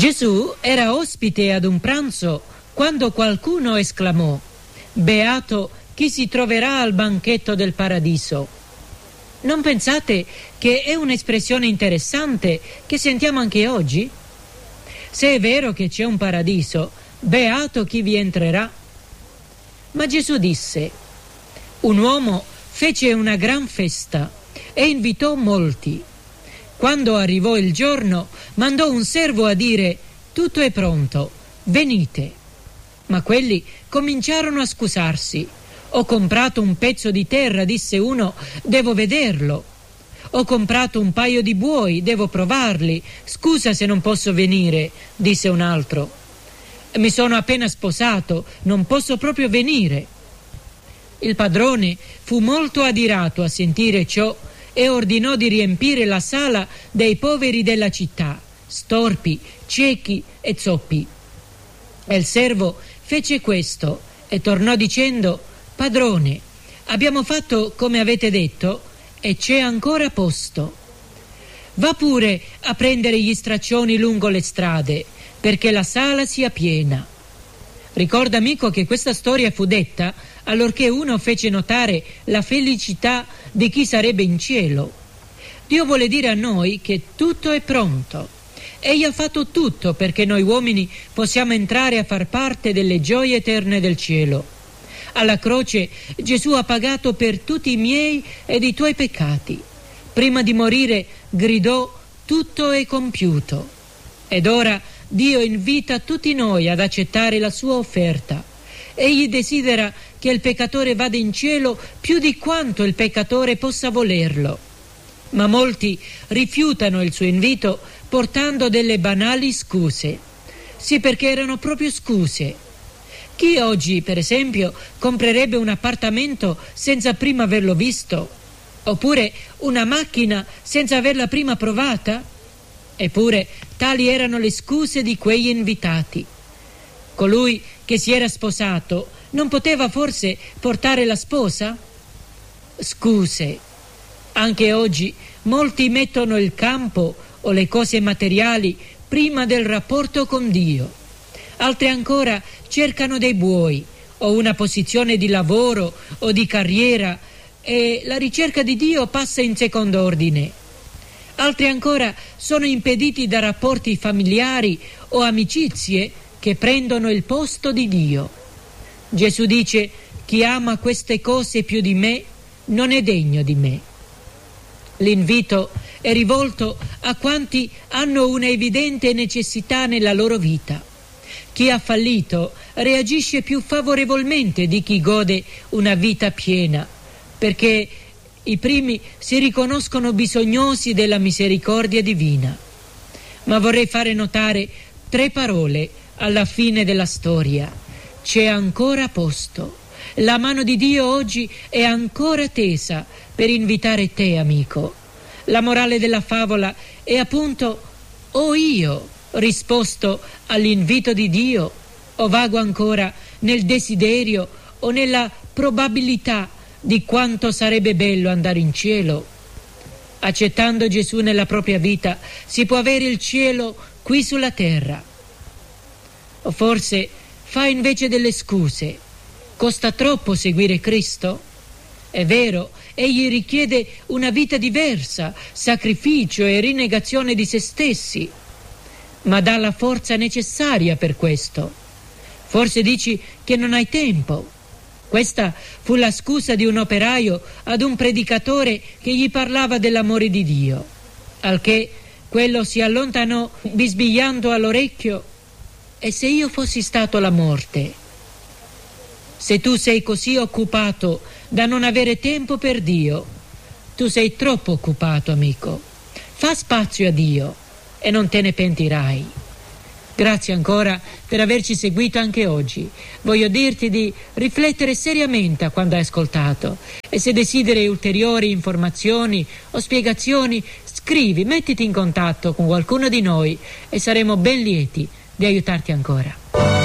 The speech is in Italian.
Gesù era ospite ad un pranzo quando qualcuno esclamò: «Beato chi si troverà al banchetto del paradiso». Non pensate che è un'espressione interessante che sentiamo anche oggi? Se è vero che c'è un paradiso, beato chi vi entrerà. Ma Gesù disse: un uomo fece una gran festa e invitò molti. Quando arrivò il giorno, mandò un servo a dire: tutto è pronto, venite. Ma quelli cominciarono a scusarsi. Ho comprato un pezzo di terra, disse uno, devo vederlo. Ho comprato un paio di buoi, devo provarli. Scusa se non posso venire, disse un altro. Mi sono appena sposato, non posso proprio venire. Il padrone fu molto adirato a sentire ciò e ordinò di riempire la sala dei poveri della città, storpi, ciechi e zoppi. E il servo fece questo e tornò dicendo: padrone, abbiamo fatto come avete detto e c'è ancora posto. Va pure a prendere gli straccioni lungo le strade, perché la sala sia piena. Ricorda, amico, che questa storia fu detta allorché uno fece notare la felicità di chi sarebbe in cielo. Dio vuole dire a noi che tutto è pronto. Egli ha fatto tutto perché noi uomini possiamo entrare a far parte delle gioie eterne del cielo. Alla croce Gesù ha pagato per tutti i miei ed i tuoi peccati. Prima di morire gridò: tutto è compiuto. Ed ora Dio invita tutti noi ad accettare la sua offerta. Egli desidera che il peccatore vada in cielo più di quanto il peccatore possa volerlo. Ma molti rifiutano il suo invito portando delle banali scuse. Sì, perché erano proprio scuse. Chi oggi, per esempio, comprerebbe un appartamento senza prima averlo visto? Oppure una macchina senza averla prima provata? Eppure tali erano le scuse di quegli invitati. Colui che si era sposato non poteva forse portare la sposa? Scuse. Anche oggi molti mettono il campo o le cose materiali prima del rapporto con Dio. Altri ancora cercano dei buoi o una posizione di lavoro o di carriera e la ricerca di Dio passa in secondo ordine. Altri ancora sono impediti da rapporti familiari o amicizie che prendono il posto di Dio. Gesù dice: chi ama queste cose più di me non è degno di me. L'invito è rivolto a quanti hanno una evidente necessità nella loro vita. Chi ha fallito reagisce più favorevolmente di chi gode una vita piena, perché i primi si riconoscono bisognosi della misericordia divina. Ma vorrei fare notare 3 parole alla fine della storia: c'è ancora posto. La mano di Dio oggi è ancora tesa per invitare te, amico. La morale della favola è appunto: o io risposto all'invito di Dio, o vago ancora nel desiderio o nella probabilità di quanto sarebbe bello andare in cielo. Accettando Gesù nella propria vita si può avere il cielo qui sulla terra. O forse fa invece delle scuse. Costa troppo seguire Cristo? È vero, egli richiede una vita diversa, sacrificio e rinnegazione di se stessi, ma dà la forza necessaria per questo. Forse dici che non hai tempo. Questa fu la scusa di un operaio ad un predicatore che gli parlava dell'amore di Dio, al che quello si allontanò bisbigliando all'orecchio: e se io fossi stato la morte? Se tu sei così occupato da non avere tempo per Dio, tu sei troppo occupato, amico. Fa spazio a Dio e non te ne pentirai. Grazie ancora per averci seguito anche oggi. Voglio dirti di riflettere seriamente a quando hai ascoltato, e se desideri ulteriori informazioni o spiegazioni, scrivi, mettiti in contatto con qualcuno di noi e saremo ben lieti di aiutarti ancora.